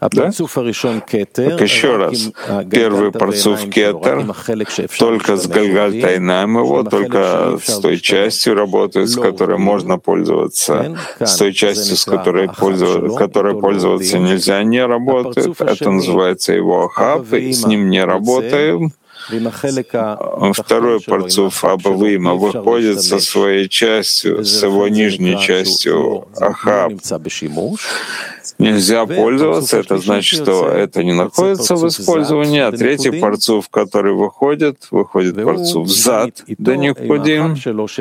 Да? Так еще раз. Первый парцуф кетер, только с гальгальтой найм его, только с той частью работает, с которой можно пользоваться, с той частью, с которой пользоваться нельзя, не работает. Это называется его ахаб, и с ним не работаем. Второй парцуф Абавима выходит со своей частью, с его нижней частью ахаб. Нельзя пользоваться, это значит, что это не находится в использовании. А третий парцуф, который выходит парцуф зад до никудим,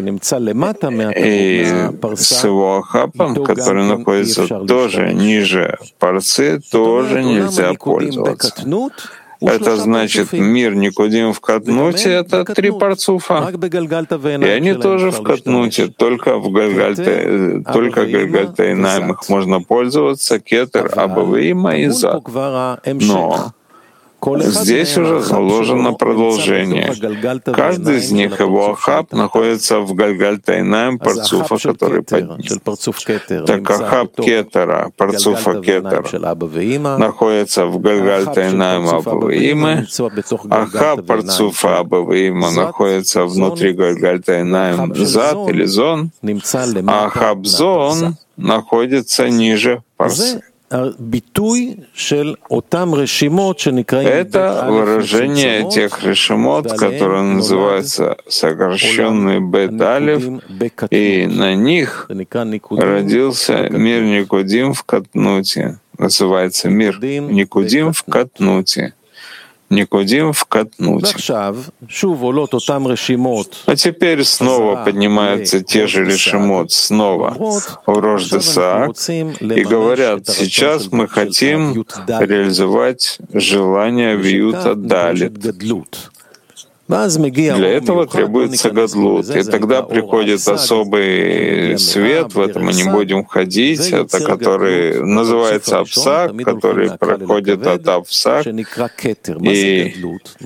и с его ахапом, который находится тоже ниже парцы, тоже нельзя пользоваться. Это значит, мир Никудим в Катнуте — это три парцуфа. И они тоже в Катнуте, только Гальгальта и Найм их можно пользоваться, Кетер, Абавима и Зад. Но здесь уже заложено продолжение. Каждый из них, его ахаб, находится в Гальгальта и Найм парцуфа, который под ним. Так ахаб кетера, парцуфа кетер, находится в Гальгальта и Найм Абавиимы. Ахаб парцуфа Абавиима находится внутри Гальгальта и Найм Зад или Зон. А ахаб Зон находится ниже парцы. Это выражение тех решимот, которые называются сокращенные бет-алев, и на них родился мир Никудим в Катнуте. Называется мир Никудим в Катнуте. Никудим в Катнуте. А теперь снова поднимаются те же решимот, снова в Рош Десаак, и говорят, сейчас мы хотим реализовать желание Виюта Далит. Для этого требуется гадлут, и тогда приходит особый свет, в это мы не будем входить, это который называется Апсак, который проходит от Апсак, и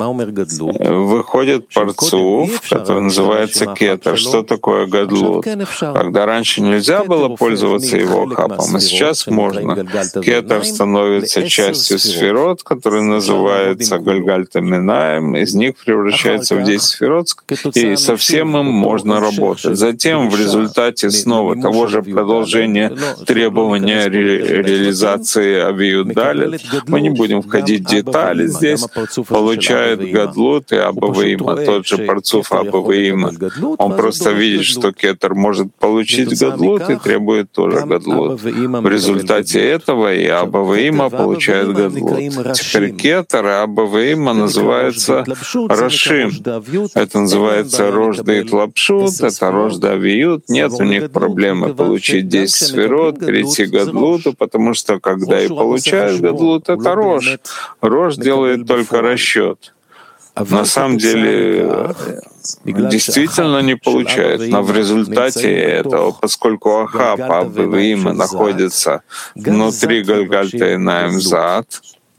выходит парцуф, который называется кетер. Что такое гадлут? Когда раньше нельзя было пользоваться его хапом, а сейчас можно. Кетер становится частью сферот, который называется Гальгальта Минаем, из них превращается в 10 сферот, и со всем им можно работать. Затем в результате снова того же продолжения требования реализации Авиют Далит, мы не будем входить в детали здесь, получает Гадлут и Абавиима, тот же парцуф Абавиима. Он просто видит, что кетер может получить Гадлут и требует тоже Гадлут. В результате этого и Абавиима получает Гадлут. Теперь кетер и Абавиима называется Раши. Это называется Рош Дейт Лапшут, это Рош Давиют. Нет у них проблемы получить 10 сферот, перейти к Гадлуту, потому что когда и получают Гадлут, это Рош. Рош делает только расчет. На самом деле действительно не получает. Но в результате этого, поскольку Ахаб, Абавиима находится внутри Гальгальта и Найм Зад,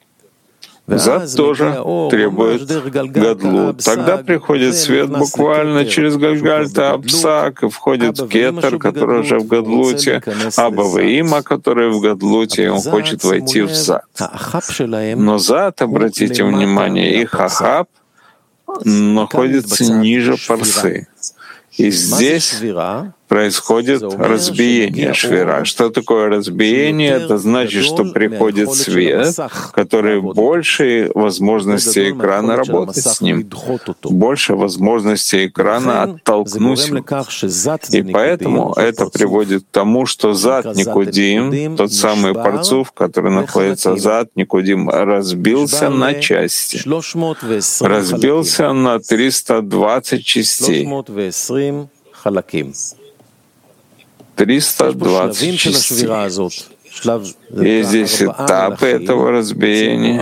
Зад тоже требует гадлут. Тогда приходит свет буквально через Гальгальта Апсак и входит в кетер, который уже в гадлуте, Абавиима, который в гадлуте, и он хочет войти в Зад. Но Зад, обратите внимание, их Ахаб находится ниже парсы. И здесь происходит разбиение швира. Что такое разбиение? Это значит, что приходит свет, который больше возможностей экрана работать с ним, больше возможностей экрана оттолкнуть его. И поэтому это приводит к тому, что Зад Никудим, тот самый парцуф, который находится Зад Никудим, разбился на части, разбился на 320 частей. 320 частей. И здесь этапы этого разбиения.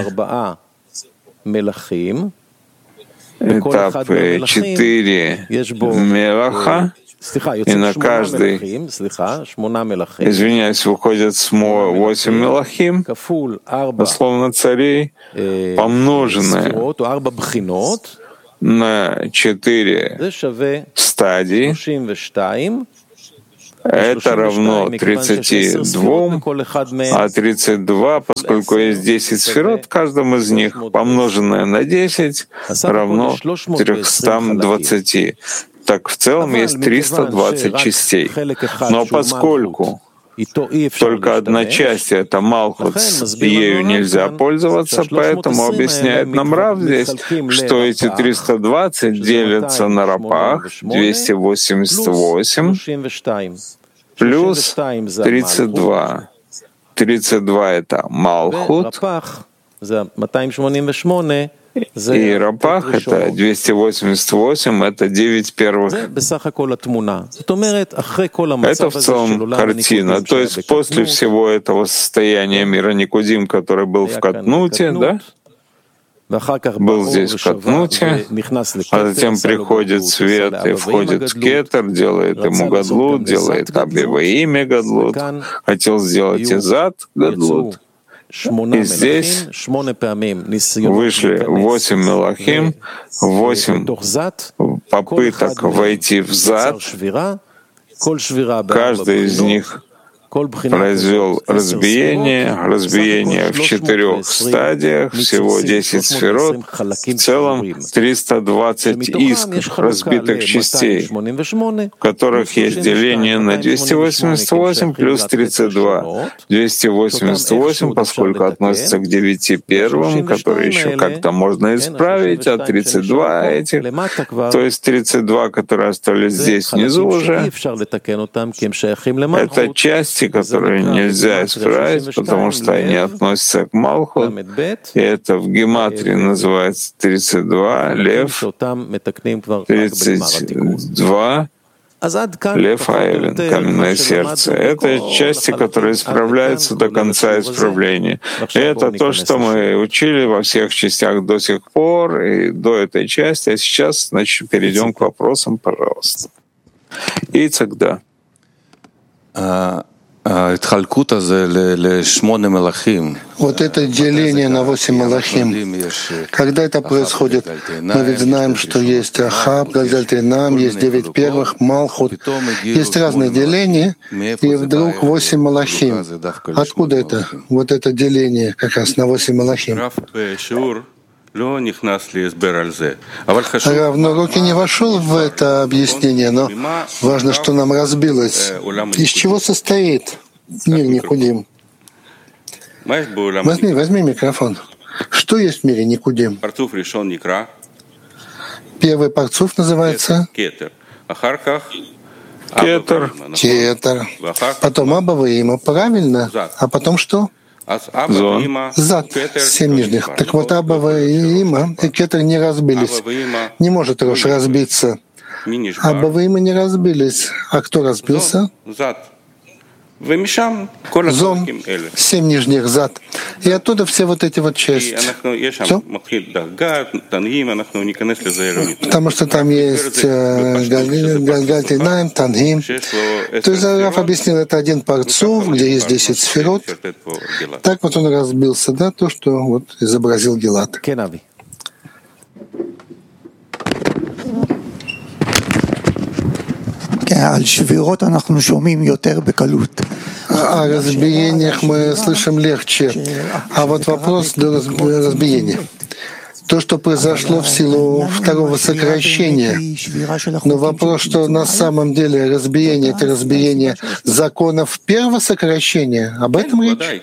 Этапы 4 мелаха, и на каждый, извиняюсь, выходит 8 мелахим, дословно царей, помноженное на 4 стадии, Это равно 32, а 32, поскольку есть 10 сферот, в каждом из них, помноженное на 10, равно 320. Так в целом есть 320 частей. Но поскольку только одна часть — это Малхут, ею нельзя пользоваться, поэтому объясняет нам Рав здесь, что эти 320 делятся на рапах, 288, плюс 32. 32 — это Малхут, и рапах — это 288, это 9 первых. Это в целом картина. То есть после всего этого состояния мира Никудим, который был в Катнуте, да? Был здесь в Катнуте, а затем приходит свет и входит в Кетер, делает ему Гадлут, делает Абива имя Гадлут, хотел сделать Изад Гадлут. И здесь вышли 8 мелахим, 8 попыток войти в зад. Каждый из них произвел разбиение в 4 стадиях, всего 10 сферот, в целом 320 искр разбитых частей, в которых есть деление на 288 плюс 32. 288, поскольку относится к 9 первым, которые еще как-то можно исправить, а 32 этих, то есть 32, которые остались здесь внизу уже, это части, которые нельзя исправить, потому что они относятся к Малхут, и это в гематрии называется 32, лев, 32, лев Айвен, каменное сердце. Это части, которые исправляются до конца исправления. И это то, что мы учили во всех частях до сих пор, и до этой части. А сейчас, значит, перейдем к вопросам, пожалуйста. И тогда. Вот это деление на 8 мелахим, когда это происходит? Мы ведь знаем, что есть Ахаб, Гальгальтейнам, есть 9 первых, Малхут. Есть разные деления, и вдруг 8 мелахим. Откуда это? Вот это деление как раз на 8 мелахим. Рав, но Руки не вошел в это объяснение, но важно, что нам разбилось. Из чего состоит мир Никудим? Возьми микрофон. Что есть в мире Никудим? Первый парцуф называется Кетер. Потом Аба Ваима, правильно? А потом что? Зад, 7 нижних. Так вот, Аба и Има и Кетер не разбились. Не может Рош разбиться. Аба и Има не разбились. А кто разбился? Зон, 7 нижних зад. И оттуда все вот эти вот части. Все? Потому что там есть Гальгальтейнам, Тангим. То есть Раф объяснил, это один парцуф, где есть 10 сферот. Так вот он разбился, да, то, что вот изобразил Гилад. О разбиениях мы слышим легче. А вот вопрос до разбиения. То, что произошло в силу второго сокращения. Но вопрос, что на самом деле разбиение — это разбиение законов первого сокращения. Об этом речь?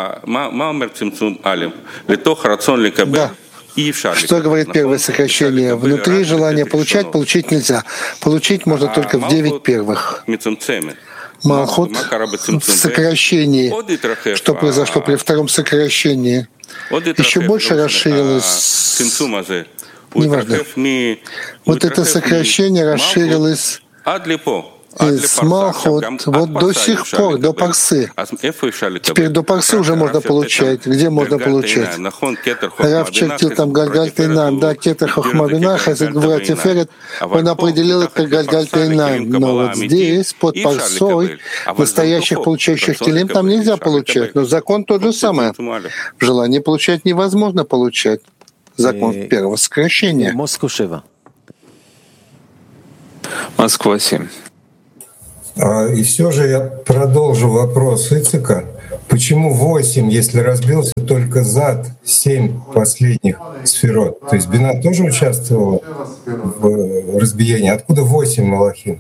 Да. Что говорит первое сокращение? Внутри желания получить нельзя. Получить можно только в 9 первых. Малхут в сокращении. Что произошло при втором сокращении? Еще больше расширилось. Неважно. Вот это сокращение расширилось из Малхут вот до сих пор, до Парсы. Теперь до Парсы уже можно получать. Где можно получать? Рав чертил там Гальгальтейнам, да, Кетер Хохма Бина, Хесед Гвура Тиферет. Он определил это как Гальгальтейнам. Но вот здесь, под Парсой, настоящих получающих телим там нельзя получать. Но закон тот же самый. Желание получать невозможно получать. Закон первого сокращения. Москва 7. И все же я продолжу вопрос Ицика. Почему 8, если разбился только зад, 7 последних сферот? То есть Бина тоже участвовала в разбиении. Откуда 8 малахим?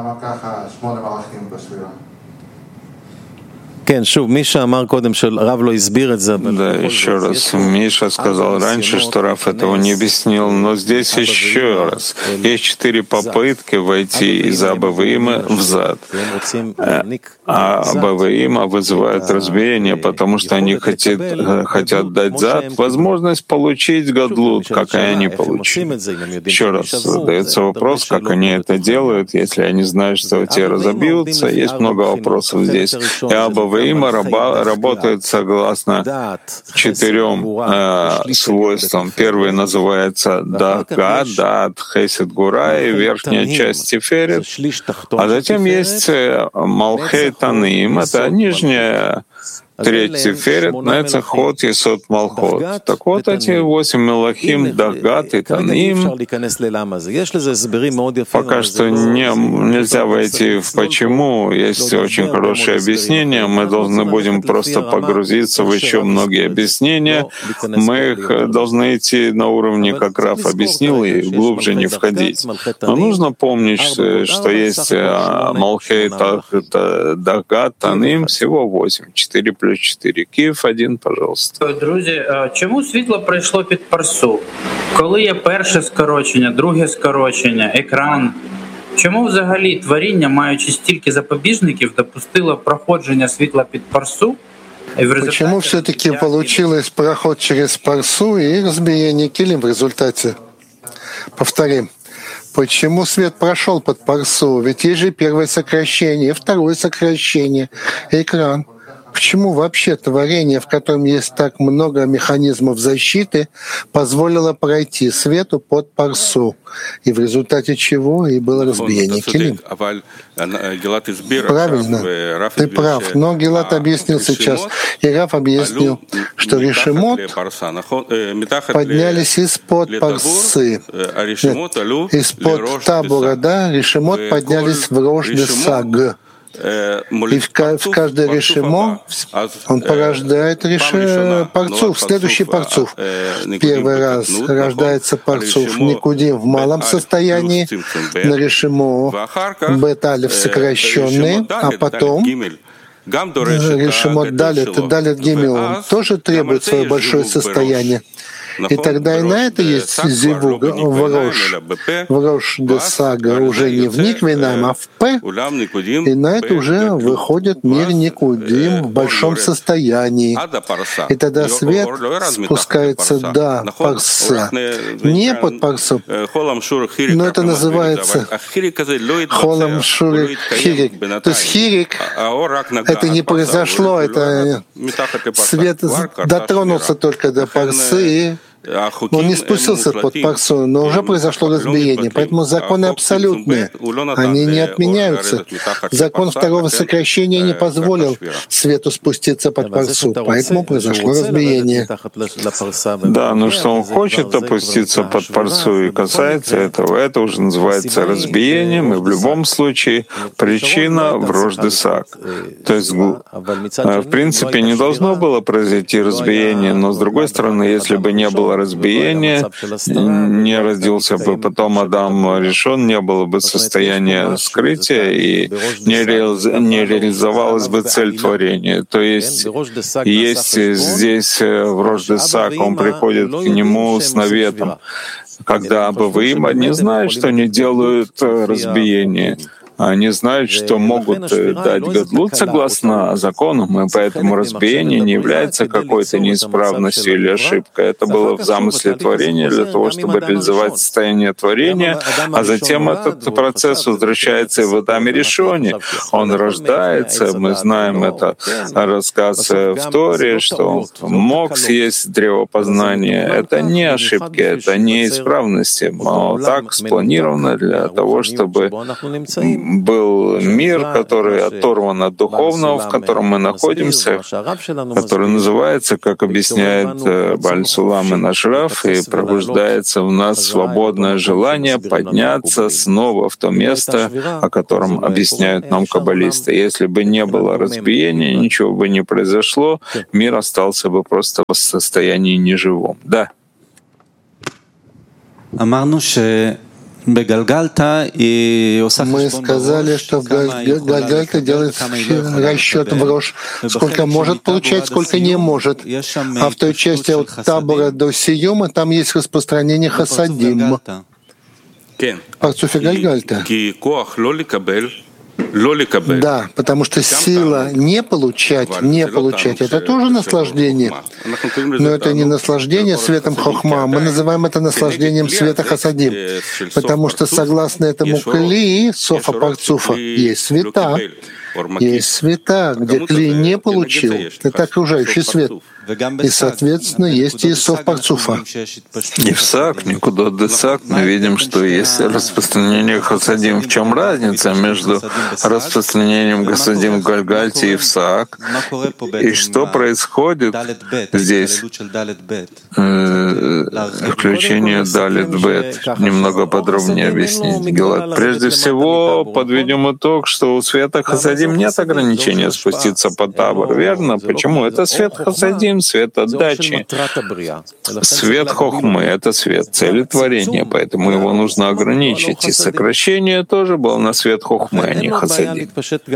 Да, еще раз. Миша сказал раньше, что Рав этого не объяснил, но здесь еще раз. Есть 4 попытки войти из Абавиима в зад. А Абавиима вызывает разбиение, потому что они хотят дать зад возможность получить гадлут, как и они получили. Еще раз задается вопрос, как они это делают, если они знают, что те разобьются. Есть много вопросов здесь. И Абавиима работает согласно 4 свойствам. Первый называется Дага, Дат, Хесед, Гура и верхняя часть Тиферет. А затем есть Малхей Таним, это нижняя треть Тиферет, это ход Есод Малхот. Так вот, эти 8 Мелахим, Дагат и Таним, пока что нельзя войти в почему. Есть очень хорошее объяснение. Мы должны будем просто погрузиться в еще многие объяснения. Мы их должны идти на уровне, как Раф объяснил, и глубже не входить. Но нужно помнить, что есть Малхей, Дагат, Таним, всего 8, 4 плюс 4. Київ 1, пожалуйста. Друзі, чому світло прийшло під парсу? Коли є перше скорочення, друге скорочення, екран? Чому взагалі творіння, маючи стільки запобіжників, допустило проходження світла під парсу? Почему все-таки получилось проход через парсу и разбиение килим в результате? Повторим. Почему свет прошел под парсу? Ведь есть же первое сокращение, второе сокращение, экран. Почему вообще творение, в котором есть так много механизмов защиты, позволило пройти свету под парсу? И в результате чего и было разбиение килим. Правильно, ты прав. Но Гилат объяснил сейчас, и Раф объяснил, что решимот поднялись из-под парсы. Из-под табура, да, решимот поднялись в Рош де Саг. И в каждое решимо он порождает парцуф, следующий парцуф. Первый раз рождается парцуф Никудим в малом состоянии, на решимо бет-алев сокращенный, а потом решимо далит гимел, он тоже требует свое большое состояние. И тогда и на это есть зивуг в Рош де Сага, уже не в Никвинам, а в П. И на это уже выходит мир Никудим в большом состоянии. И тогда свет спускается до парса, не под парсу, но это называется холам шурик хирик. То есть хирик, это не произошло, это свет дотронулся только до парсы, он не спустился под парсу, но уже произошло разбиение. Поэтому законы абсолютные, они не отменяются. Закон второго сокращения не позволил свету спуститься под парсу, поэтому произошло разбиение. Да, но что он хочет опуститься под парсу и касается этого, это уже называется разбиением, и в любом случае причина в Рош де Саг. То есть, в принципе, не должно было произойти разбиение, но, с другой стороны, если бы не было разбиения, не родился бы потом Адам решен, не было бы состояния скрытия и не реализовалась бы цель творения. То есть здесь в Рош де Саг он приходит к нему с наветом, когда Абавиима не знают, что они делают разбиение. Они знают, что могут дать гадлут согласно законам, и поэтому разбиение не является какой-то неисправностью или ошибкой. Это было в замысле творения для того, чтобы реализовать состояние творения, а затем этот процесс возвращается и в Адаме Ришоне. Он рождается, мы знаем это рассказ в Торе, что он мог съесть древо познания. Это не ошибки, это не исправности. Но так спланировано для того, чтобы был мир, который оторван от духовного, в котором мы находимся, который называется, как объясняет Бааль Сулам и наш Рав, и пробуждается в нас свободное желание подняться снова в то место, о котором объясняют нам каббалисты. Если бы не было разбиения, ничего бы не произошло, мир остался бы просто в состоянии неживом. Да. Мы сказали, что Гальгальта делает расчет в Рош, сколько может получать, сколько не может. А в той части от Табора до Сиюма там есть распространение Хасадим. Парцуфе Гальгальта. Да, потому что сила не получать, это тоже наслаждение. Но это не наслаждение светом Хохма, мы называем это наслаждением света Хасадим. Потому что согласно этому Кли, Софа Парцуфа, есть света, где Кли не получил, это окружающий свет. И, соответственно, есть и Соф Парцуфа. И в Сак, никуда Десак, мы видим, что есть распространение Хасадим. В чем разница между распространением Хасадим в Гальгальте и в Сак? И что происходит здесь? Включение Далит Бет. Немного подробнее объяснить. Гилад. Прежде всего, подведем итог, что у света Хасадим нет ограничения спуститься по Табор. Верно? Почему? Это свет Хасадим, свет отдачи. Свет Хохмы — это свет цели творения, поэтому его нужно ограничить. И сокращение тоже было на свет Хохмы, а не Хасадим.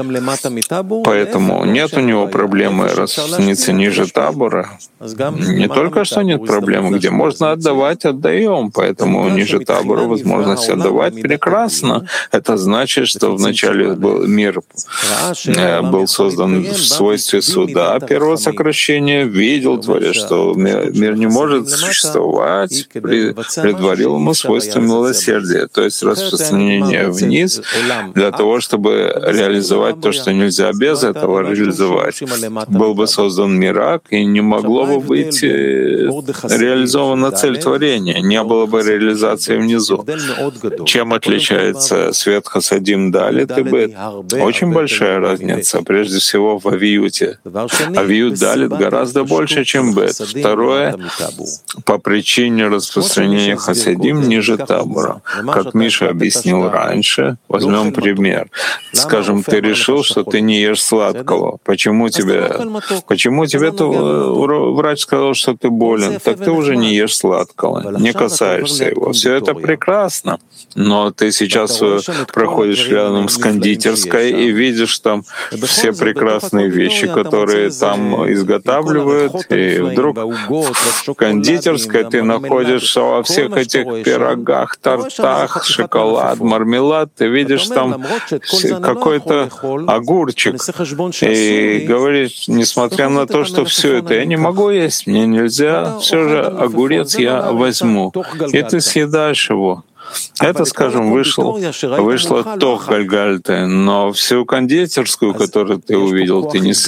Поэтому нет у него проблемы распространиться ниже Табора. Не только что нет проблемы, где можно отдавать, отдаем. Поэтому ниже Табора возможность отдавать прекрасно. Это значит, что вначале мир был создан в свойстве суда первого сокращения, видел Творец, что мир не может существовать, предварил ему свойство милосердия, то есть распространение вниз для того, чтобы реализовать то, что нельзя без этого реализовать. Был бы создан мирак, и не могло бы быть реализована цель творения, не было бы реализации внизу. Чем отличается свет Хасадим Далит и Бет? Очень большая разница, прежде всего в авиюте. Авиют Далит гораздо больше, чем Бет. Второе, по причине распространения Хасадим ниже Табора. Как Миша объяснил раньше, возьмем пример. Скажем, ты решил, что ты не ешь сладкого. Почему тебе врач сказал, что ты болен? Так ты уже не ешь сладкого, не касаешься его. Все это прекрасно. Но ты сейчас проходишь рядом с кондитерской и видишь там все прекрасные вещи, которые там изготавливают, и вдруг в кондитерской ты находишься во всех этих пирогах, тортах, шоколад, мармелад, ты видишь там какой-то огурчик, и говоришь, несмотря на то, что все это я не могу есть, мне нельзя, все же огурец я возьму, и ты съедаешь его. Это, скажем, вышло Тох Гальгальте, но всю кондитерскую, которую ты увидел, ты не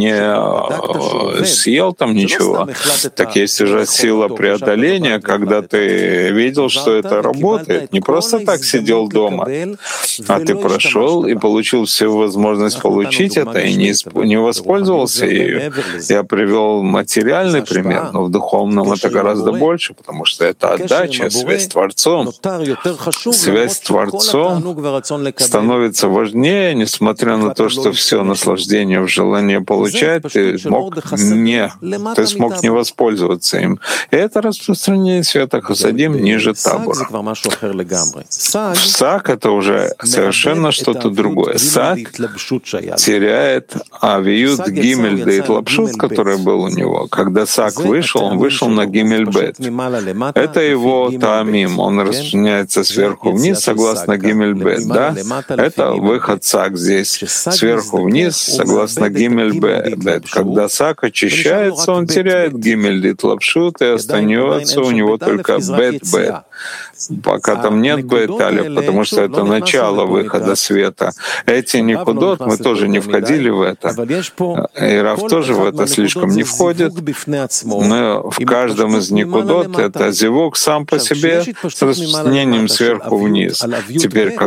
съел там ничего. Так есть уже сила преодоления, когда ты видел, что это работает. Не просто так сидел дома, а ты прошел и получил всю возможность получить это и не воспользовался ею. Я привел материальный пример, но в духовном это гораздо больше, потому что это отдача, связь с Творцом. Связь с Творцом становится важнее, несмотря на то, что все наслаждение в желании получать, ты смог не воспользоваться им. И это распространение света Хасадим ниже Табора. Сак — это уже совершенно что-то другое. Сак теряет авиют Гимель Дейт Лапшут, который был у него. Когда Сак вышел, он вышел на Гимель Бет. Это его таамим, он распространяется сверху вниз, согласно Гимель Бет, да? Это выход Сак здесь. Сверху вниз, согласно Гимель Бет. Когда Сак очищается, он теряет Гимель Дейт Лапшут, и остается у него только Бет. Пока там нет Бет-Алев, потому что это начало выхода света. Эти никудот, мы тоже не входили в это. И Рав тоже в это слишком не входит. Но в каждом из никудот это зевук сам по себе с распространением сверху вниз. Теперь,